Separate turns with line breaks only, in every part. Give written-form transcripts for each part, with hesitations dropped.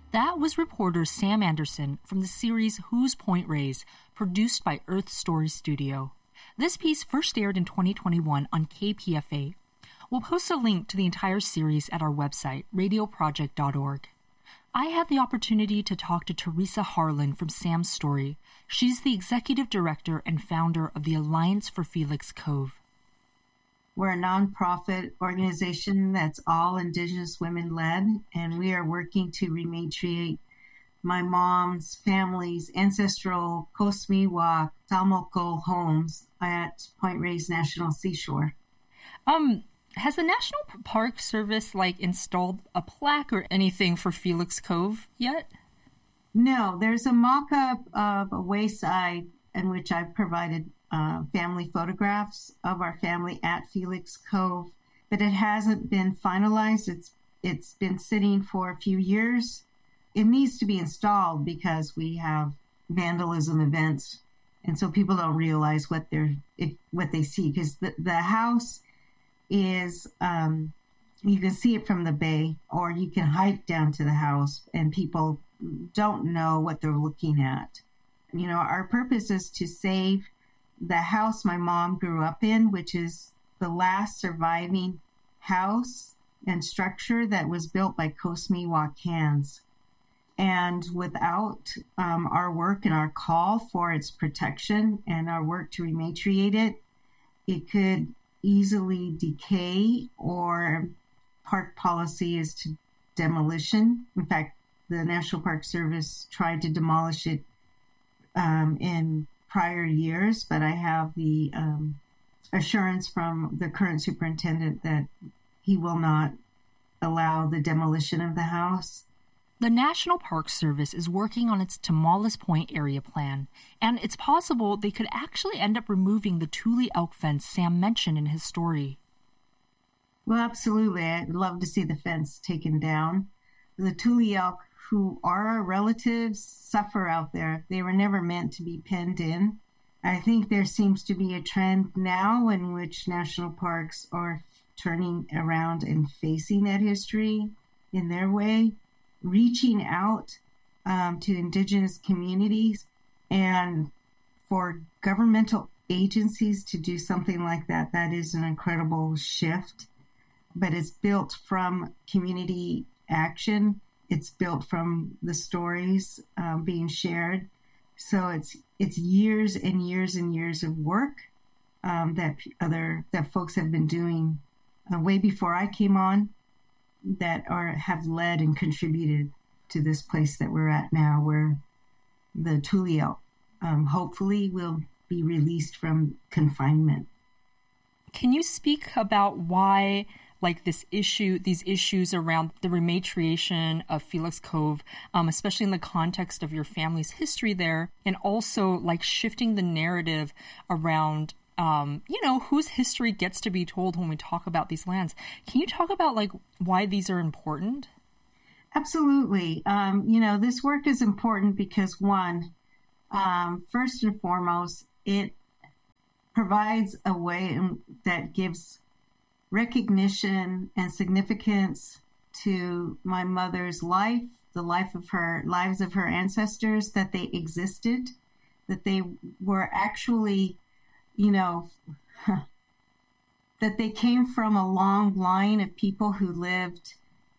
That was reporter Sam Anderson from the series Who's Point Reyes, produced by Earth Story Studio. This piece first aired in 2021 on KPFA. We'll post a link to the entire series at our website, radioproject.org. I had the opportunity to talk to Teresa Harlan from Sam's Story. She's the executive director and founder of the Alliance for Felix Cove.
We're a nonprofit organization that's all Indigenous women-led, and we are working to rematriate my mom's family's ancestral Coast Miwok Talmoko homes at Point Reyes National Seashore.
Has the National Park Service installed a plaque or anything for Felix Cove yet?
No, there's a mock-up of a wayside in which I've provided family photographs of our family at Felix Cove, but it hasn't been finalized. It's been sitting for a few years. It needs to be installed because we have vandalism events, and so people don't realize what they see, because the house is you can see it from the bay, or you can hike down to the house, and people don't know what they're looking at. You know, our purpose is to save the house my mom grew up in, which is the last surviving house and structure that was built by Coast Miwok hands. And without our work and our call for its protection and our work to rematriate it, it could easily decay, or park policy is to demolition. In fact, the National Park Service tried to demolish it in prior years, but I have the assurance from the current superintendent that he will not allow the demolition of the house.
The National Park Service is working on its Tomales Point area plan, and it's possible they could actually end up removing the Tule elk fence Sam mentioned in his story.
Well, absolutely. I'd love to see the fence taken down. The Tule elk, who are our relatives, suffer out there. They were never meant to be penned in. I think there seems to be a trend now in which national parks are turning around and facing that history in their way, reaching out to Indigenous communities, and for governmental agencies to do something like that, that is an incredible shift. But it's built from community action. It's built from the stories being shared. So it's years and years and years of work that folks have been doing way before I came on, that have led and contributed to this place that we're at now, where the Tule elk hopefully will be released from confinement.
Can you speak about why, these issues around the rematriation of Felix Cove, especially in the context of your family's history there, and also shifting the narrative around whose history gets to be told when we talk about these lands? Can you talk about why these are important?
Absolutely. This work is important because, one, first and foremost, it provides a way that gives recognition and significance to my mother's life, the lives of her ancestors, that they existed, that they were actually, that they came from a long line of people who lived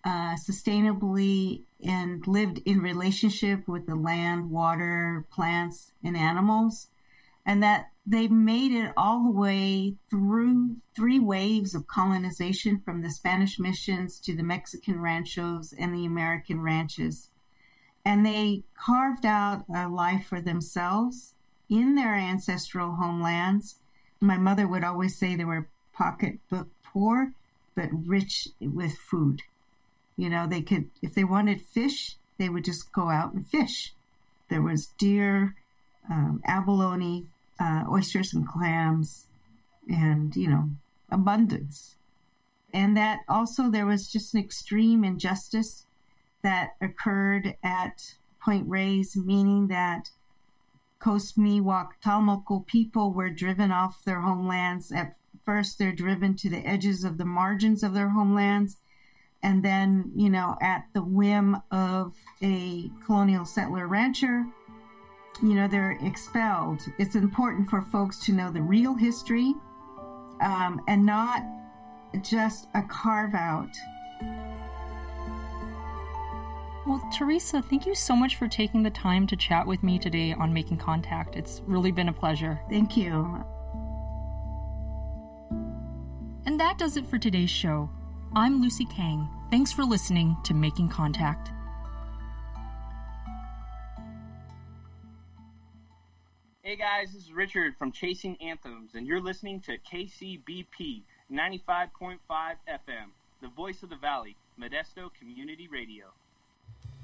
sustainably and lived in relationship with the land, water, plants, and animals, and that they made it all the way through 3 waves of colonization, from the Spanish missions to the Mexican ranchos and the American ranches. And they carved out a life for themselves in their ancestral homelands. My mother would always say they were pocketbook poor, but rich with food. They could, if they wanted fish, they would just go out and fish. There was deer, abalone, oysters and clams, and, abundance. And that also there was just an extreme injustice that occurred at Point Reyes, meaning that Coast Miwok Talmoko people were driven off their homelands. At first, they're driven to the edges of the margins of their homelands. and then, at the whim of a colonial settler rancher, they're expelled. It's important for folks to know the real history, and not just a carve out.
Well, Teresa, thank you so much for taking the time to chat with me today on Making Contact. It's really been a pleasure.
Thank you.
And that does it for today's show. I'm Lucy Kang. Thanks for listening to Making Contact.
Hey guys, this is Richard from Chasing Anthems, and you're listening to KCBP 95.5 FM, the voice of the Valley, Modesto Community Radio.